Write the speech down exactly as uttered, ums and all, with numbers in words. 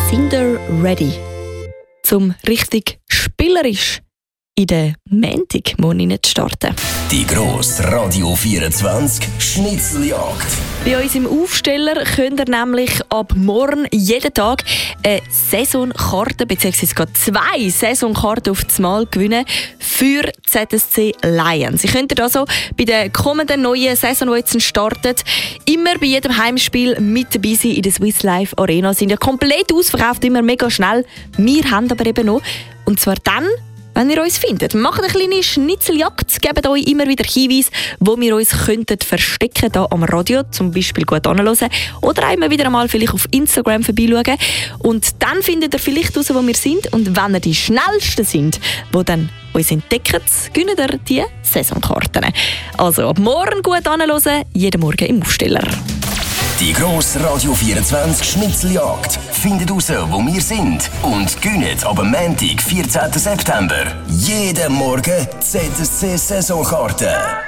Sind ihr ready? Zum richtig spielerisch in den Montagmorgen zu starten. Die grosse Radio vierundzwanzig Schnitzeljagd. Bei uns im Aufsteller könnt ihr nämlich ab morgen jeden Tag eine Saisonkarte bzw. sogar zwei Saisonkarten auf das Mal gewinnen für Z S C Lions. Ihr könnt also bei der kommenden neuen Saison, die jetzt startet, immer bei jedem Heimspiel mit dabei sein in der Swiss Life Arena. Sind ja komplett ausverkauft, immer mega schnell. Wir haben aber eben noch. Und zwar dann, wenn ihr uns findet. Wir machen eine kleine Schnitzeljagd, geben euch immer wieder Hinweise, wo wir uns könnten verstecken hier am Radio, zum Beispiel gut anhören oder auch immer wieder einmal vielleicht auf Instagram vorbeischauen. Und dann findet ihr vielleicht heraus, wo wir sind. Und wenn ihr die Schnellsten sind, die dann uns entdecken, gewinnen ihr die Saisonkarten. Also ab morgen gut anhören, jeden Morgen im Aufsteller. Die grosse Radio vierundzwanzig Schnitzeljagd. Findet heraus, wo wir sind und gönnt ab Montag, vierzehnten September jeden Morgen Z S C Saisonkarte.